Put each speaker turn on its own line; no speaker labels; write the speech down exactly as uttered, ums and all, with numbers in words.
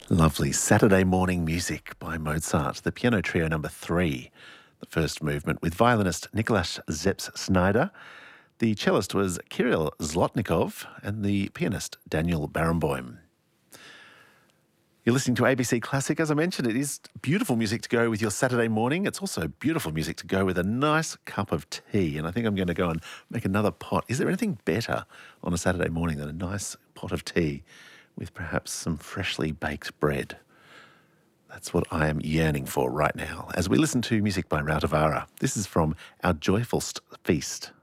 Lovely Saturday morning music by Mozart, the piano trio number three, the first movement with violinist Nicholas Zeps-Snyder. The cellist was Kirill Zlotnikov and the pianist Daniel Barenboim. You're listening to A B C Classic. As I mentioned, it is beautiful music to go with your Saturday morning. It's also beautiful music to go with a nice cup of tea. And I think I'm going to go and make another pot. Is there anything better on a Saturday morning than a nice pot of tea with perhaps some freshly baked bread? That's what I am yearning for right now as we listen to music by Rautavaara. This is from Our Joyful Feast.